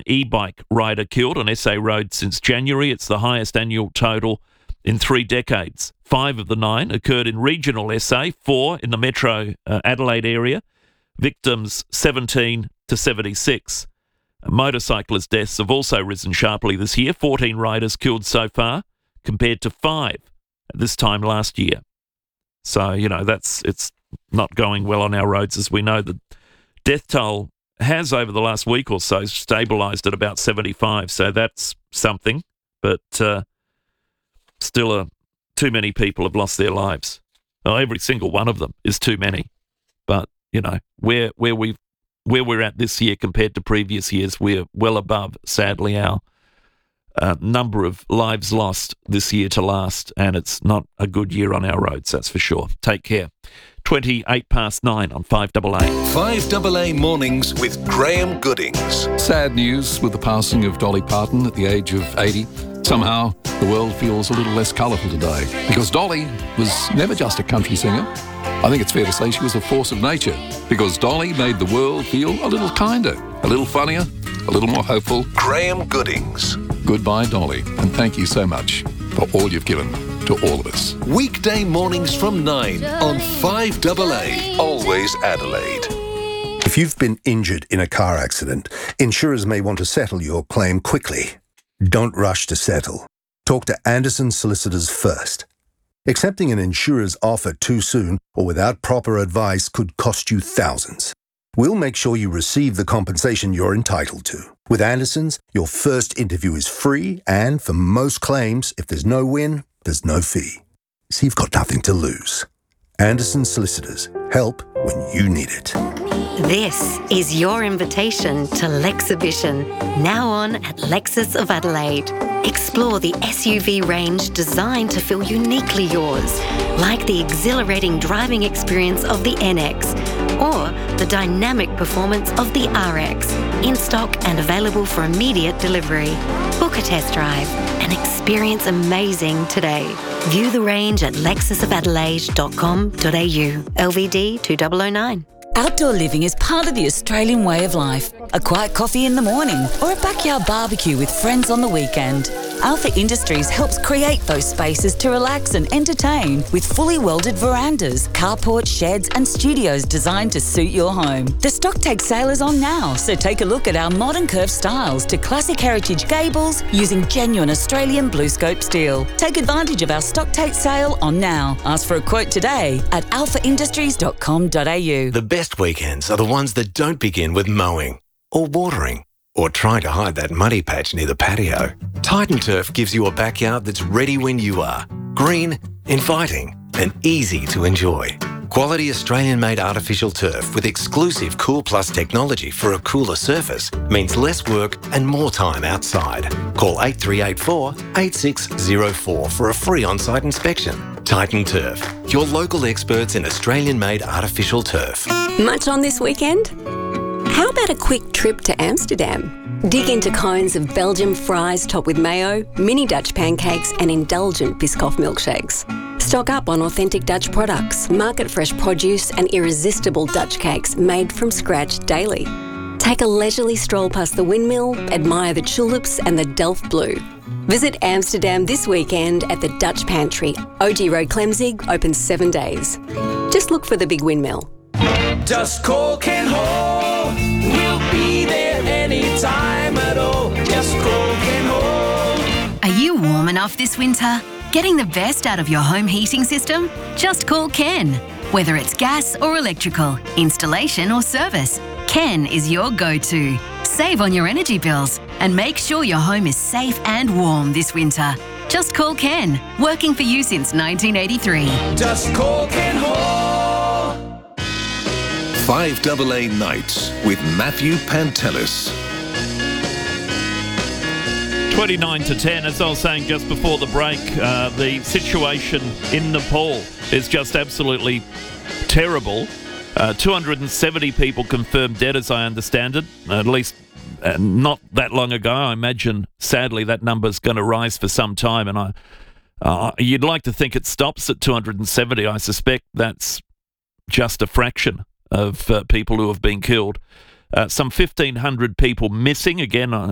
e-bike rider killed on SA Road since January. It's the highest annual total in 3 decades. 5 of the 9 occurred in regional SA, 4 in the metro Adelaide area. Victims 17 to 76. Motorcyclist deaths have also risen sharply this year. 14 riders killed so far, compared to 5 at this time last year. So, it's not going well on our roads, as we know. The death toll has, over the last week or so, stabilised at about 75. So that's something. But still, too many people have lost their lives. Well, every single one of them is too many. But, where we're at this year compared to previous years, we're well above, sadly, our number of lives lost this year to last, and it's not a good year on our roads, that's for sure. Take care. 9:28 on 5AA. 5AA Mornings with Graham Goodings. Sad news with the passing of Dolly Parton at the age of 80. Somehow, the world feels a little less colourful today, because Dolly was never just a country singer. I think it's fair to say she was a force of nature, because Dolly made the world feel a little kinder, a little funnier, a little more hopeful. Graham Goodings. Goodbye, Dolly, and thank you so much for all you've given to all of us. Weekday mornings from 9 on 5AA. Always Adelaide. If you've been injured in a car accident, insurers may want to settle your claim quickly. Don't rush to settle. Talk to Anderson Solicitors first. Accepting an insurer's offer too soon or without proper advice could cost you thousands. We'll make sure you receive the compensation you're entitled to. With Anderson's, your first interview is free, and for most claims, if there's no win, there's no fee. So you've got nothing to lose. Anderson Solicitors. Help when you need it. This is your invitation to Lexibition, now on at Lexus of Adelaide. Explore the SUV range designed to feel uniquely yours, like the exhilarating driving experience of the NX or the dynamic performance of the RX, in stock and available for immediate delivery. Book a test drive and experience amazing today. View the range at lexusofadelaide.com.au. LVD 2009. Outdoor living is part of the Australian way of life. A quiet coffee in the morning or a backyard barbecue with friends on the weekend. Alpha Industries helps create those spaces to relax and entertain with fully welded verandas, carports, sheds and studios designed to suit your home. The stock take sale is on now, so take a look at our modern curved styles to classic heritage gables using genuine Australian BlueScope steel. Take advantage of our stock take sale on now. Ask for a quote today at alphaindustries.com.au. The best weekends are the ones that don't begin with mowing or watering or trying to hide that muddy patch near the patio. Titan Turf gives you a backyard that's ready when you are. Green, inviting and easy to enjoy. Quality Australian-made artificial turf with exclusive Cool Plus technology for a cooler surface means less work and more time outside. Call 8384 8604 for a free on-site inspection. Titan Turf, your local experts in Australian-made artificial turf. Much on this weekend? How about a quick trip to Amsterdam? Dig into cones of Belgian fries topped with mayo, mini Dutch pancakes and indulgent Biscoff milkshakes. Stock up on authentic Dutch products, market-fresh produce and irresistible Dutch cakes made from scratch daily. Take a leisurely stroll past the windmill, admire the tulips and the Delft Blue. Visit Amsterdam this weekend at the Dutch Pantry, OG Road Clemzig, open 7 days. Just look for the big windmill. Just call Ken Hall. We'll be there anytime at all. Just call Ken Hall. Are you warm enough this winter? Getting the best out of your home heating system? Just call Ken. Whether it's gas or electrical, installation or service, Ken is your go-to. Save on your energy bills and make sure your home is safe and warm this winter. Just call Ken, working for you since 1983. Just call Ken Hall. 5AA Nights with Matthew Pantelis. 29-10, as I was saying just before the break, the situation in Nepal is just absolutely terrible. 270 people confirmed dead, as I understand it, at least not that long ago. I imagine, sadly, that number's going to rise for some time, and you'd like to think it stops at 270. I suspect that's just a fraction of people who have been killed. Some 1,500 people missing. Again,